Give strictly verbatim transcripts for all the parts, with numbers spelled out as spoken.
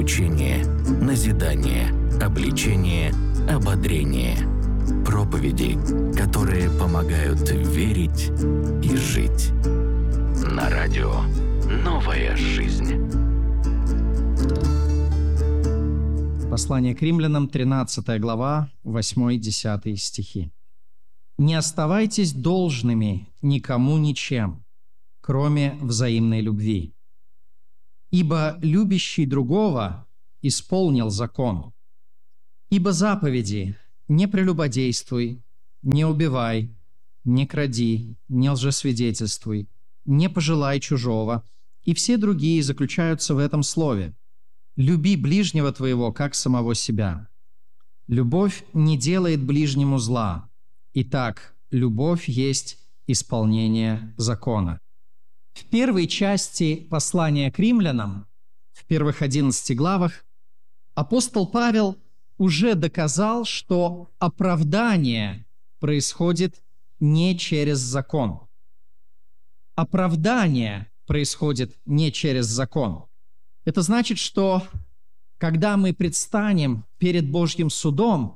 Поучение, назидание, обличение, ободрение. Проповеди, которые помогают верить и жить. На радио «Новая жизнь». Послание к Римлянам, тринадцатая глава, восьмой-десятый стихи. «Не оставайтесь должными никому ничем, кроме взаимной любви. Ибо любящий другого исполнил закон. Ибо заповеди: не прелюбодействуй, не убивай, не кради, не лжесвидетельствуй, не пожелай чужого, и все другие заключаются в этом слове: люби ближнего твоего, как самого себя. Любовь не делает ближнему зла. Итак, любовь есть исполнение закона». В первой части послания к римлянам, в первых одиннадцати главах, апостол Павел уже доказал, что оправдание происходит не через закон. Оправдание происходит не через закон. Это значит, что когда мы предстанем перед Божьим судом,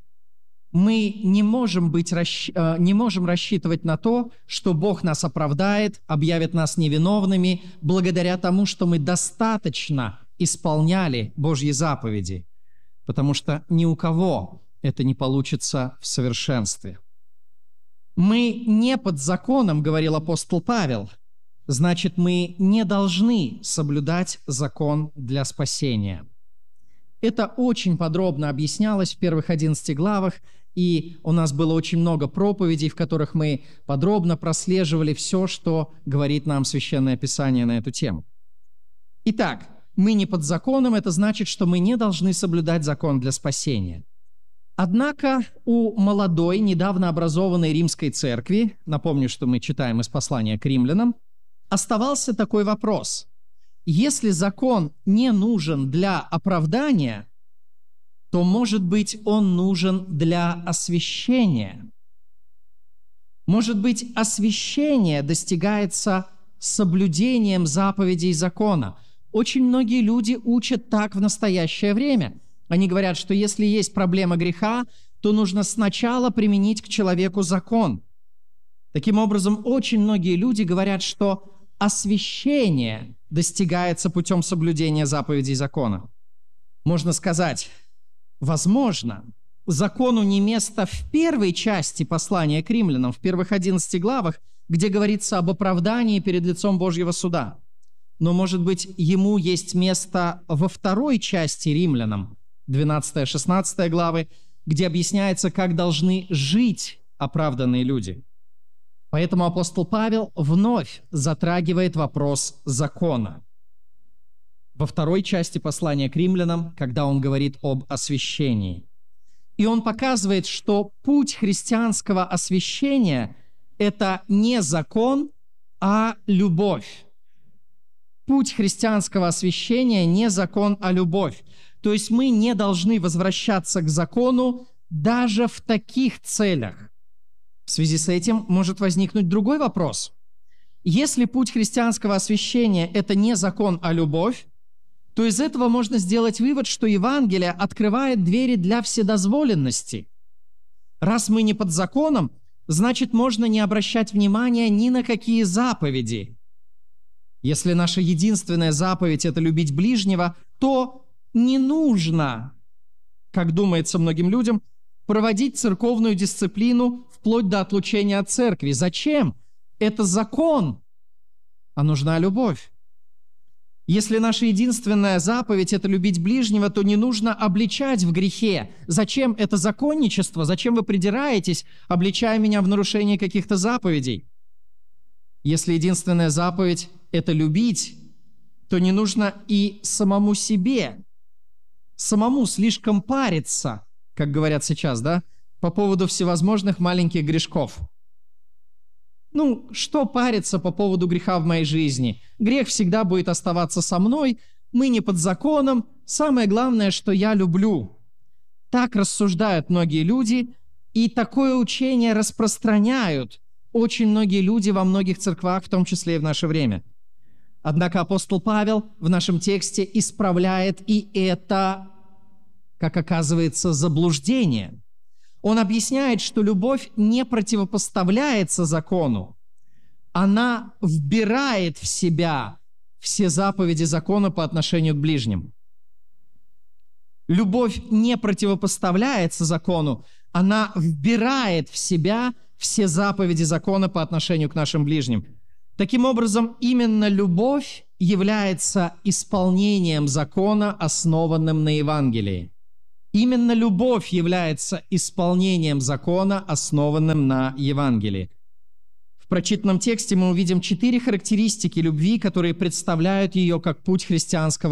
мы не можем, быть, не можем рассчитывать на то, что Бог нас оправдает, объявит нас невиновными, благодаря тому, что мы достаточно исполняли Божьи заповеди, потому что ни у кого это не получится в совершенстве. Мы не под законом, говорил апостол Павел, значит, мы не должны соблюдать закон для спасения. Это очень подробно объяснялось в первых одиннадцати главах, и у нас было очень много проповедей, в которых мы подробно прослеживали все, что говорит нам Священное Писание на эту тему. Итак, мы не под законом, это значит, что мы не должны соблюдать закон для спасения. Однако у молодой, недавно образованной римской церкви, напомню, что мы читаем из послания к римлянам, оставался такой вопрос. Если закон не нужен для оправдания, то, может быть, он нужен для освящения. Может быть, освящение достигается соблюдением заповедей закона. Очень многие люди учат так в настоящее время. Они говорят, что если есть проблема греха, то нужно сначала применить к человеку закон. Таким образом, очень многие люди говорят, что освящение достигается путем соблюдения заповедей закона. Можно сказать, возможно, закону не место в первой части послания к римлянам, в первых одиннадцати главах, где говорится об оправдании перед лицом Божьего суда. Но, может быть, ему есть место во второй части римлянам, двенадцатая-шестнадцатая главы, где объясняется, как должны жить оправданные люди. Поэтому апостол Павел вновь затрагивает вопрос закона. Во второй части послания к римлянам, когда он говорит об освящении. И он показывает, что путь христианского освящения – это не закон, а любовь. Путь христианского освящения не закон, а любовь. То есть мы не должны возвращаться к закону даже в таких целях. В связи с этим может возникнуть другой вопрос. Если путь христианского освящения – это не закон, а любовь, то из этого можно сделать вывод, что Евангелие открывает двери для вседозволенности. Раз мы не под законом, значит, можно не обращать внимания ни на какие заповеди. Если наша единственная заповедь – это любить ближнего, то не нужно, как думается многим людям, проводить церковную дисциплину вплоть до отлучения от церкви. Зачем? Это закон, а нужна любовь. Если наша единственная заповедь – это любить ближнего, то не нужно обличать в грехе. Зачем это законничество? Зачем вы придираетесь, обличая меня в нарушении каких-то заповедей? Если единственная заповедь – это любить, то не нужно и самому себе, самому слишком париться, как говорят сейчас, да, по поводу всевозможных маленьких грешков. Ну, что париться по поводу греха в моей жизни? Грех всегда будет оставаться со мной, мы не под законом, самое главное, что я люблю. Так рассуждают многие люди, и такое учение распространяют очень многие люди во многих церквах, в том числе и в наше время. Однако апостол Павел в нашем тексте исправляет и это, как оказывается, заблуждение. Он объясняет, что любовь не противопоставляется закону. Она вбирает в себя все заповеди закона по отношению к ближним. Любовь не противопоставляется закону, она вбирает в себя все заповеди закона по отношению к нашим ближним. Таким образом, именно любовь является исполнением закона, основанным на Евангелии. Именно любовь является исполнением закона, основанным на Евангелии. В прочитанном тексте мы увидим четыре характеристики любви, которые представляют ее как путь христианского